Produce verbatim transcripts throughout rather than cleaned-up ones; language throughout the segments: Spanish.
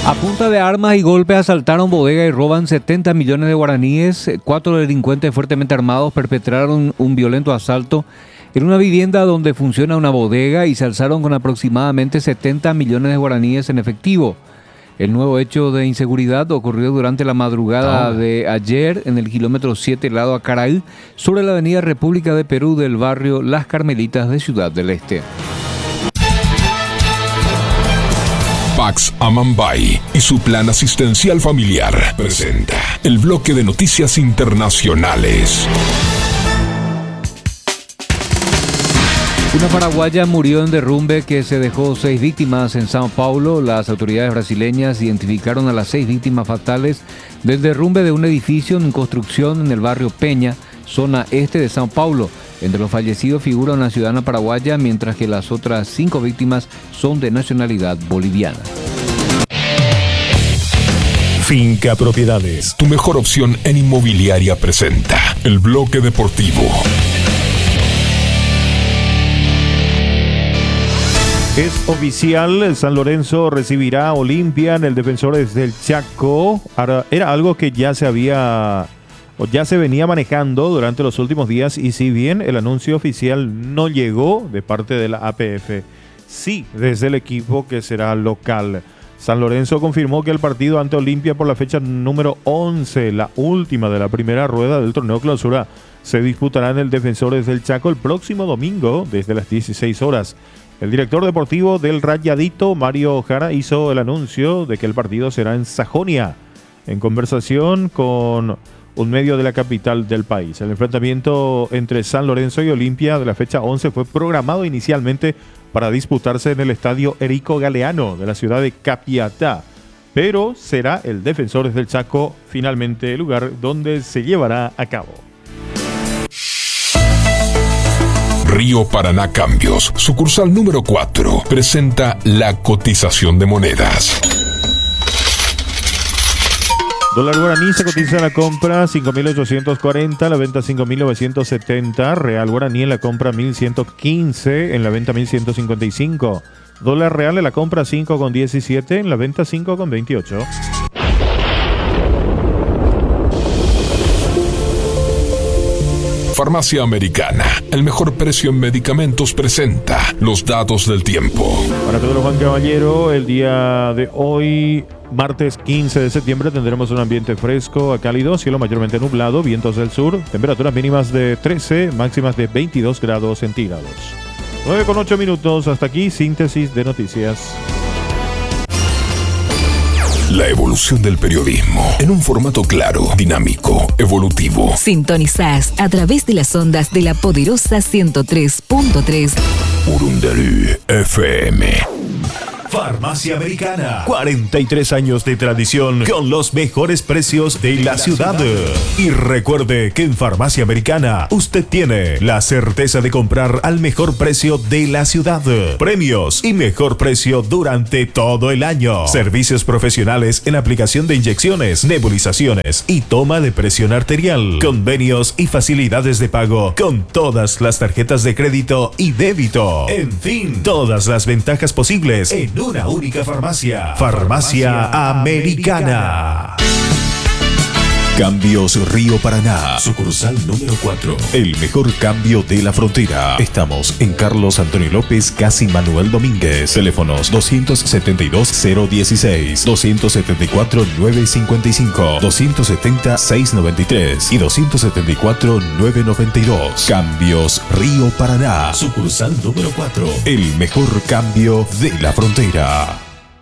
A punta de armas y golpes asaltaron bodega y roban setenta millones de guaraníes. Cuatro delincuentes fuertemente armados perpetraron un violento asalto en una vivienda donde funciona una bodega y se alzaron con aproximadamente setenta millones de guaraníes en efectivo. El nuevo hecho de inseguridad ocurrió durante la madrugada de ayer en el kilómetro siete lado Acaray, sobre la avenida República de Perú del barrio Las Carmelitas de Ciudad del Este. Pax Amambay y su plan asistencial familiar presenta el bloque de noticias internacionales. Una paraguaya murió en derrumbe que se dejó seis víctimas en Sao Paulo. Las autoridades brasileñas identificaron a las seis víctimas fatales del derrumbe de un edificio en construcción en el barrio Peña, zona este de Sao Paulo. Entre los fallecidos figura una ciudadana paraguaya, mientras que las otras cinco víctimas son de nacionalidad boliviana. Finca Propiedades, tu mejor opción en inmobiliaria, presenta el bloque deportivo. Es oficial, San Lorenzo recibirá a Olimpia en el Defensores del Chaco. Ahora, era algo que ya se había... o ya se venía manejando durante los últimos días, y si bien el anuncio oficial no llegó de parte de la A P F, sí desde el equipo que será local. San Lorenzo confirmó que el partido ante Olimpia por la fecha número once, la última de la primera rueda del torneo clausura, se disputará en el Defensores del Chaco el próximo domingo desde las dieciséis horas. El director deportivo del Rayadito, Mario Jara, hizo el anuncio de que el partido será en Sajonia, en conversación con un medio de la capital del país. El enfrentamiento entre San Lorenzo y Olimpia de la fecha once fue programado inicialmente para disputarse en el estadio Erico Galeano de la ciudad de Capiatá, pero será el Defensores del Chaco finalmente el lugar donde se llevará a cabo. Río Paraná Cambios, sucursal número cuatro, presenta la cotización de monedas. Dólar guaraní se cotiza en la compra cinco mil ochocientos cuarenta, en la venta cinco mil novecientos setenta. Real guaraní en la compra mil ciento quince, en la venta mil ciento cincuenta y cinco. Dólar real en la compra cinco con diecisiete, en la venta cinco con veintiocho. Farmacia Americana, el mejor precio en medicamentos, presenta los datos del tiempo. Para Pedro Juan Caballero, el día de hoy, martes quince de septiembre, tendremos un ambiente fresco a cálido, cielo mayormente nublado, vientos del sur, temperaturas mínimas de trece, máximas de veintidós grados centígrados. nueve con ocho minutos, hasta aquí, síntesis de noticias. La evolución del periodismo en un formato claro, dinámico, evolutivo. Sintonizás a través de las ondas de la poderosa ciento tres punto tres Urundarú F M. Farmacia Americana, cuarenta y tres años de tradición con los mejores precios de la ciudad. Y recuerde que en Farmacia Americana usted tiene la certeza de comprar al mejor precio de la ciudad. Premios y mejor precio durante todo el año. Servicios profesionales en aplicación de inyecciones, nebulizaciones y toma de presión arterial. Convenios y facilidades de pago con todas las tarjetas de crédito y débito. En fin, todas las ventajas posibles en una única farmacia. Farmacia Americana. Cambios Río Paraná, sucursal número cuatro. El mejor cambio de la frontera. Estamos en Carlos Antonio López, casi Manuel Domínguez. Teléfonos doscientos setenta y dos cero dieciséis, doscientos setenta y cuatro nueve cincuenta y cinco, doscientos setenta seiscientos noventa y tres y doscientos setenta y cuatro nueve noventa y dos. Cambios Río Paraná, sucursal número cuatro. El mejor cambio de la frontera.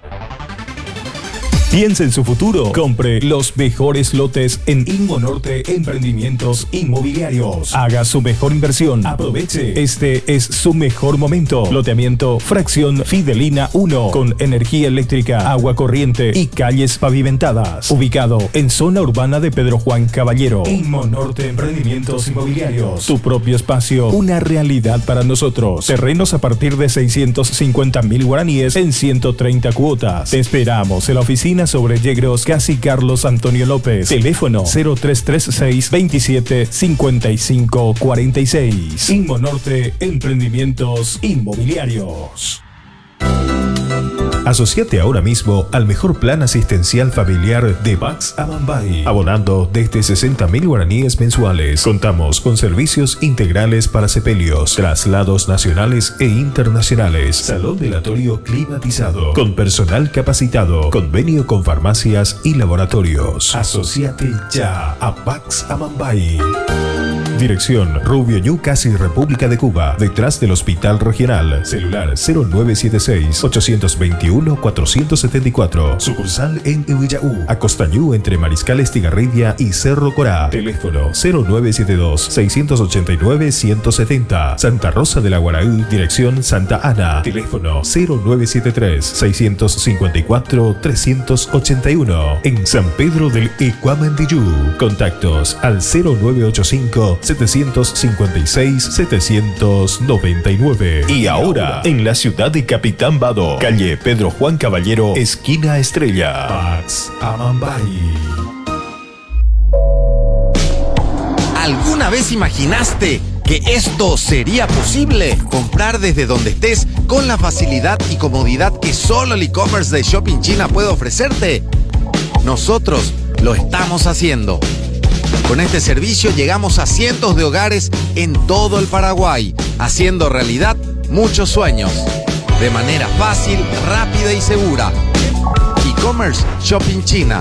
Piense en su futuro. Compre los mejores lotes en Inmonorte Emprendimientos Inmobiliarios. Haga su mejor inversión. Aproveche. Este es su mejor momento. Loteamiento Fracción Fidelina uno. Con energía eléctrica, agua corriente y calles pavimentadas. Ubicado en zona urbana de Pedro Juan Caballero. Inmonorte Emprendimientos Inmobiliarios. Tu propio espacio. Una realidad para nosotros. Terrenos a partir de seiscientos cincuenta mil guaraníes en ciento treinta cuotas. Te esperamos en la oficina sobre Yegros, casi Carlos Antonio López. Teléfono cero tres tres seis, veintisiete, cincuenta y cinco, cuarenta y seis. Inmonorte Emprendimientos Inmobiliarios. Asociate ahora mismo al mejor plan asistencial familiar de Pax Amambay, abonando desde sesenta mil guaraníes mensuales. Contamos con servicios integrales para sepelios, traslados nacionales e internacionales, salón velatorio climatizado, con personal capacitado, convenio con farmacias y laboratorios. Asociate ya a Pax Amambay. Dirección Rubio Ñu, casi República de Cuba, detrás del Hospital Regional. Celular cero nueve siete seis, ocho dos uno, cuatro siete cuatro. Sucursal en Uvillaú, Acostañú, entre Mariscal Estigarribia y Cerro Corá. Teléfono cero nueve siete dos, seis ocho nueve, uno siete cero. Santa Rosa de la Guaraú, dirección Santa Ana. Teléfono cero nueve siete tres, seis cinco cuatro, tres ocho uno. En San Pedro del Ecuamendillú. Contactos al cero nueve ocho cinco, siete cinco seis, siete nueve nueve. Y ahora, en la ciudad de Capitán Bado, calle Pedro Juan Caballero, esquina Estrella. Pax Amambay. ¿Alguna vez imaginaste que esto sería posible? Comprar desde donde estés con la facilidad y comodidad que solo el e-commerce de Shopping China puede ofrecerte. Nosotros lo estamos haciendo. Con este servicio llegamos a cientos de hogares en todo el Paraguay, haciendo realidad muchos sueños. De manera fácil, rápida y segura. E-commerce Shopping China.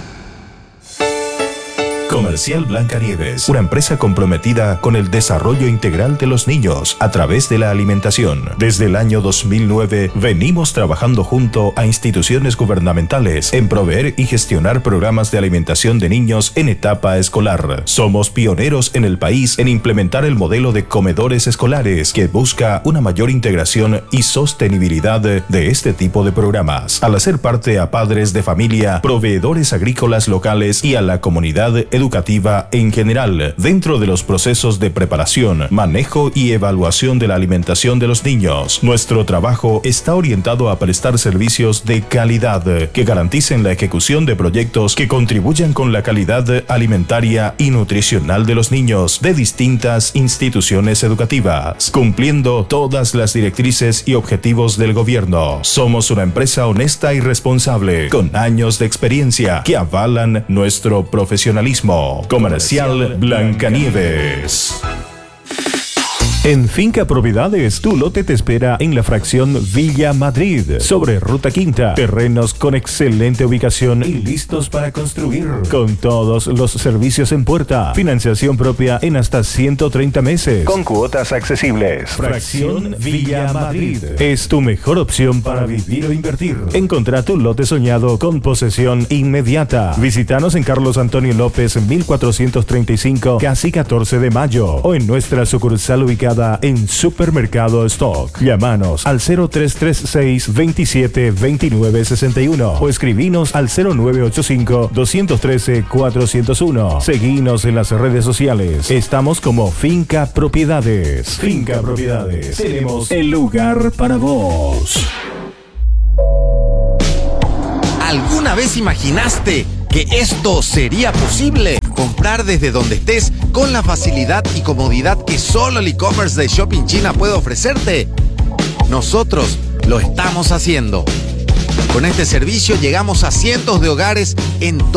Comercial Blancanieves, una empresa comprometida con el desarrollo integral de los niños a través de la alimentación. Desde el año dos mil nueve venimos trabajando junto a instituciones gubernamentales en proveer y gestionar programas de alimentación de niños en etapa escolar. Somos pioneros en el país en implementar el modelo de comedores escolares que busca una mayor integración y sostenibilidad de este tipo de programas, al hacer parte a padres de familia, proveedores agrícolas locales y a la comunidad educativa educativa en general, dentro de los procesos de preparación, manejo y evaluación de la alimentación de los niños. Nuestro trabajo está orientado a prestar servicios de calidad que garanticen la ejecución de proyectos que contribuyan con la calidad alimentaria y nutricional de los niños de distintas instituciones educativas, cumpliendo todas las directrices y objetivos del gobierno. Somos una empresa honesta y responsable, con años de experiencia que avalan nuestro profesionalismo. Comercial Blancanieves. En Finca Propiedades, tu lote te espera en la fracción Villa Madrid, sobre Ruta Quinta. Terrenos con excelente ubicación y listos para construir, con todos los servicios en puerta. Financiación propia en hasta ciento treinta meses, con cuotas accesibles. Fracción Villa Madrid es tu mejor opción para vivir o invertir. Encontrá tu lote soñado con posesión inmediata. Visítanos en Carlos Antonio López, mil cuatrocientos treinta y cinco, casi catorce de mayo, o en nuestra sucursal ubicada en Supermercado Stock. Llámanos al cero tres tres seis, veintisiete, veintinueve sesenta y uno o escribinos al cero nueve ocho cinco, dos uno tres, cuatro cero uno. Seguinos en las redes sociales. Estamos como Finca Propiedades. Finca Propiedades. Tenemos el lugar para vos. ¿Alguna vez imaginaste que esto sería posible? Comprar desde donde estés con la facilidad y comodidad que solo el e-commerce de Shopping China puede ofrecerte. Nosotros lo estamos haciendo. Con este servicio llegamos a cientos de hogares en todo